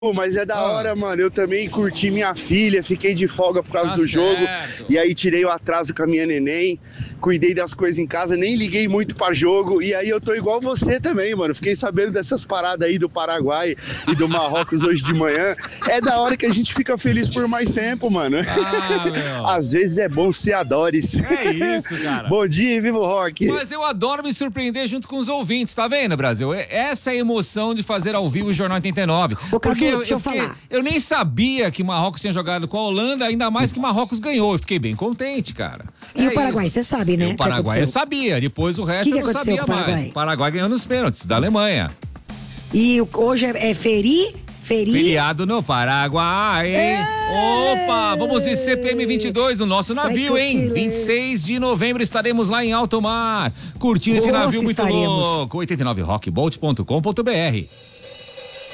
Pô, mas é da hora, mano. Eu também curti minha filha, fiquei de folga por causa do jogo. E aí tirei o atraso com a minha neném, cuidei das coisas em casa, nem liguei muito pra jogo. E aí eu tô igual você também, mano. Fiquei sabendo dessas paradas aí do Paraguai e do Marrocos hoje de manhã. É da hora que a gente fica feliz por mais tempo, mano. Às vezes é bom ser adores. É isso, cara. Bom dia e viva o rock. Mas eu adoro me surpreender junto com os ouvintes, tá vendo, Brasil? Essa é a emoção de fazer ao vivo o Jornal 89. Porque deixa eu falar. Eu nem sabia que Marrocos tinha jogado com a Holanda, ainda mais que Marrocos ganhou. Eu fiquei bem contente, cara. E o Paraguai, você sabe, né? O Paraguai eu sabia, depois o resto eu não sabia mais. O Paraguai ganhou nos pênaltis da Alemanha. E hoje é feriado no Paraguai. Opa, vamos de CPM 22 no nosso navio, hein? 26 de novembro estaremos lá em alto mar, curtindo esse navio muito louco. 89rockboat.com.br